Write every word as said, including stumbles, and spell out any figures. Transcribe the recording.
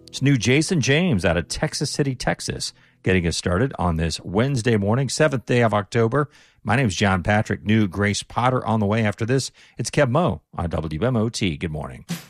It's new Jason James out of Texas City, Texas, getting us started on this Wednesday morning, seventh day of October. My name is John Patrick. New Grace Potter on the way after this. It's Kev Mo on W M O T. Good morning.